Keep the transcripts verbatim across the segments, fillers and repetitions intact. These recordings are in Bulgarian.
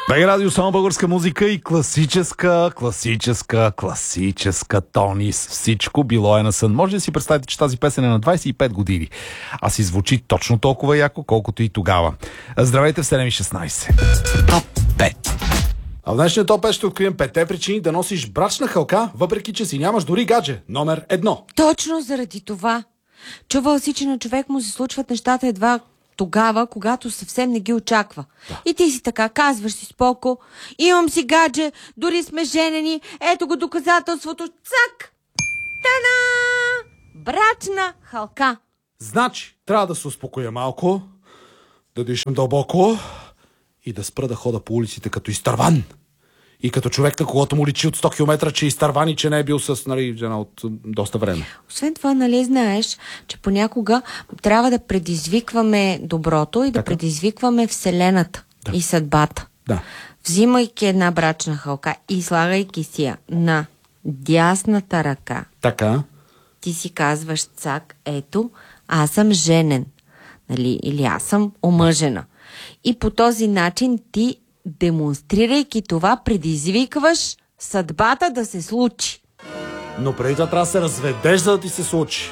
Бег радио, само българска музика и класическа, класическа, класическа Тонис. Всичко било е на сън. Може да си представите, че тази песен е на двайсет и пет години. А си звучи точно толкова яко, колкото и тогава. Здравейте в седем и шестнайсет. Топ пет. А в днешния топ пет ще открием петте причини да носиш брачна халка, въпреки че си нямаш дори гадже. Номер едно. Точно заради това. Чувал си, че на човек му се случват нещата едва тогава, когато съвсем не ги очаква. Да. И ти си така, казваш си споко, имам си гадже, дори сме женени, ето го доказателството, цак! Тана! Брачна халка. Значи, трябва да се успокоя малко, да дишам дълбоко и да спра да хода по улиците като изтърван. И като човек, на когото му личи от сто километра, че е изтърван и че не е бил с, нали, жена от доста време. Освен това, нали знаеш, че понякога трябва да предизвикваме доброто и да така? предизвикваме Вселената да. и съдбата. Да. Взимайки една брачна халка и слагайки си я на дясната ръка. Така. Ти си казваш, цак, ето, аз съм женен. Нали? Или аз съм омъжена. И по този начин ти, демонстрирайки това, предизвикваш съдбата да се случи. Но преди това трябва да се разведеш, за да ти се случи.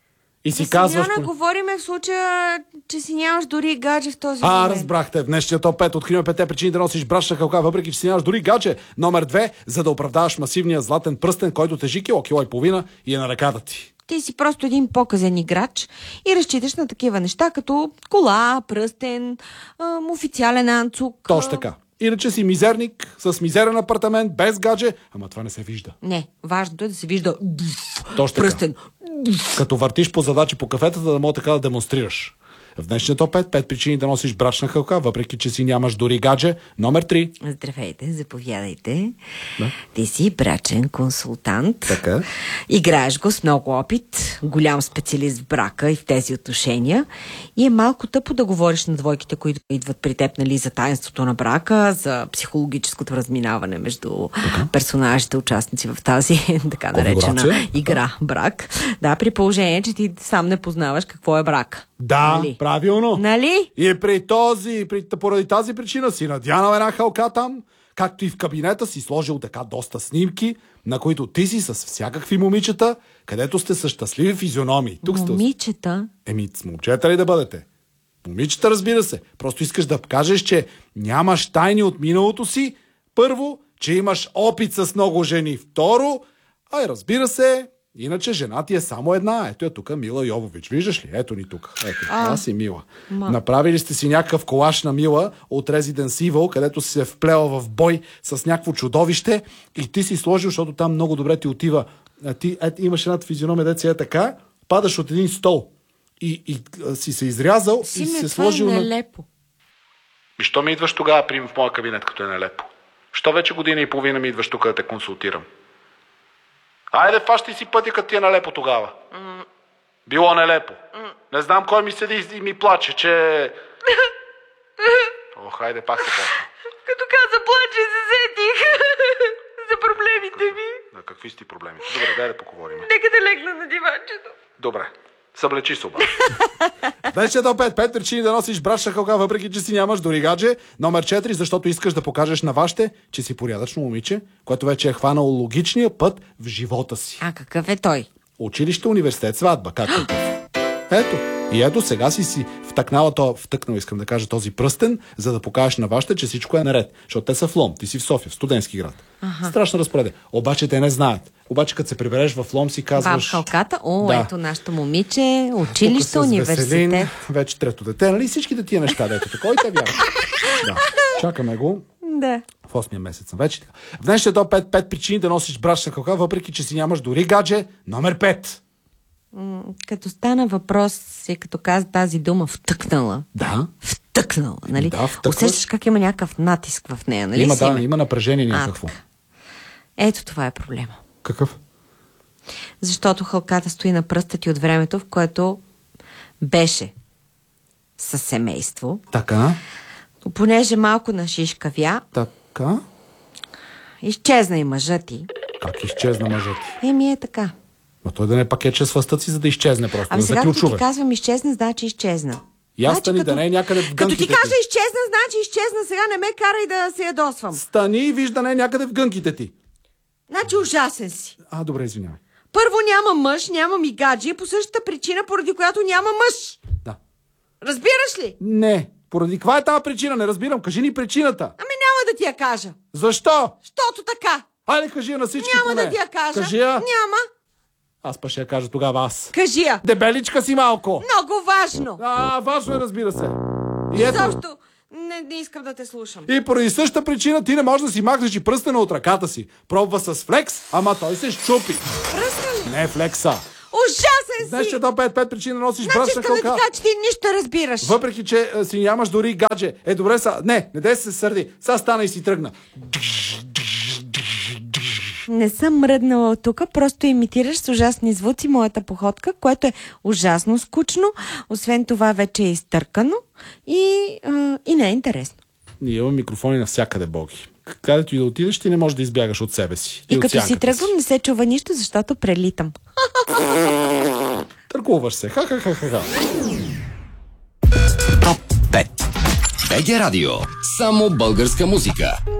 И си казваш... Сега говориме в случая, че си нямаш дори гадже в този а, момент. А, разбрахте. В днешния топ пет откриваме петте причини да носиш брачна халка, въпреки че си нямаш дори гадже. Номер две, за да оправдаваш масивния златен пръстен, който тежи кило, кило и половина и е на ръката ти. Ти си просто един показен играч и разчиташ на такива неща, като кола, пръстен, ам, официален анцук. Точно така. Иначе си мизерник, с мизерен апартамент, без гадже, ама това не се вижда. Не, важното е да се вижда Точно пръстен. Като въртиш по задачи по кафетата, да мога така да демонстрираш. В днешния топ пет, пет причини да носиш брачна халка, въпреки че си нямаш дори гадже. Номер три. Здравейте, заповядайте. Да. Ти си брачен консултант. Така. Играеш го с много опит, голям специалист в брака и в тези отношения. И е малко тъпо да говориш на двойките, които идват при теб, нали, за таинството на брака, за психологическото разминаване между така. персонажите, участници в тази така наречена игра брак. Да, при положение, че ти сам не познаваш какво е брак. Да, нали? Правилно. Нали? И при този, при, поради тази причина си надянал една халка там, както и в кабинета си сложил така доста снимки, на които ти си с всякакви момичета, където сте с щастливи физиономии. Тук момичета? Сте... Еми, с момчета ли да бъдете? Момичета, разбира се. Просто искаш да кажеш, че нямаш тайни от миналото си. Първо, че имаш опит с много жени. Второ, а и разбира се... Иначе жена ти е само една. Ето е тук Мила Йовович. Виждаш ли? Ето ни тук. Ето, това си Мила. Ма. Направили сте си някакъв колаж на Мила от Resident Evil, където си се вплела в бой с някакво чудовище и ти си сложил, защото там много добре ти отива. А ти ето, имаш една физиономия, деца е така, падаш от един стол и, и а, си се изрязал си и ме, се сложил е на... нелепо. И що ми идваш тогава, прим, в моя кабинет, като е нелепо? Що вече година и половина ми идваш тук да те консултирам? Айде, фащай си пътя, като ти е нелепо тогава. Mm. Било нелепо. Mm. Не знам кой ми седи и ми плаче, че... О, хайде, пак се плача. Като каза плаче, се сетих за проблемите ми. На какви си ти проблемите? Добре, дай да поговорим. Нека да легна на диванчето. Добре. Съблечи се обаче. Днешния топ пет, пет причини да носиш брачна халка, въпреки че си нямаш дори гадже. Номер четири, защото искаш да покажеш на вашите, че си порядъчно момиче, което вече е хванало логичния път в живота си. А какъв е той? Училище, университет, сватба. Как е? Ето. И ето сега си си втъкнала то, втъкнал, искам да кажа, този пръстен, за да покажеш на вашите, че всичко е наред. Защото те са в Лом, ти си в София, в студентски град. Ага. Страшно разпореде. Обаче те не знаят. Обаче като се прибереш в Лом си казваш... В халката? О, да. Ето нашето момиче, училище, университет. Веселин, вече трето дете, нали? Всичките тия неща, дето така. Кой те вярва? Да. Чакаме го. Да. В осмия месец съм вече така. В днешния топ пет, пет причини да носиш брачна халка, въпреки че си нямаш дори гадже. Номер пет. М- като стана въпрос и като каза тази дума втъкнала. Да. Втъкнала, нали? Да, втъкваш. Усещаш как има някакъв натиск в нея, нали? Има, си, да, има напрежение някакво. Ето това е проблема. Какъв? Защото халката стои на пръста ти от времето, в което беше със семейство. Така. Понеже малко нашишкавя. Така. Изчезна и мъжът ти. Как изчезна мъжът ти? Еми е така. Но той да не пакетче с властта си, за да изчезне просто. Ами да сега, заключува. като ти казвам изчезна, значи изчезна. Я Значи, стани като- да не е някъде в Като гънките ти кажа ти. изчезна, значи изчезна. Сега не ме карай да се ядосвам. Стани и виж да не е някъде в гънките ти. Значи ужасен си. А, добре, извинявай. Първо няма мъж, няма ми гадже, по същата причина, поради която няма мъж. Да. Разбираш ли? Не. Поради каква е тази причина? Не разбирам. Кажи ни причината. Ами няма да ти я кажа. Защо? Щото така. Айде, кажи я на всички Няма поне. да ти я кажа. Кажи я. Няма. Аз па ще я кажа тогава аз. Кажи я. Дебеличка си малко. Много важно. А, важно е, разбира се. И ето, Защо? Не, не искам да те слушам. и поради същата причина ти не можеш да си махнеш и пръстена от ръката си. Пробва с флекс, ама той се щупи. Пръсна ли? Не флекса. Ужасен си! Знаеш, че до пет пет причина носиш Значи брашна искам да ти кока. кажа, че ти нищо разбираш. Въпреки, че а, си нямаш дори гадже. Е, добре са. Не, не дей се сърди. Сега стана и си тръгна. Не съм мръднала от тук, просто имитираш с ужасни звуци моята походка, което е ужасно скучно. Освен това вече е изтъркано и, а, и не е интересно. Ние имаме микрофони навсякъде, Боги. Където и да отидеш, ти не можеш да избягаш от себе си. И, от като си сянката тръгвам, не се чува нищо, защото прелитам. Търкуваш се. Ха-ха-ха-ха. Топ пет. БГ Радио. Само българска музика.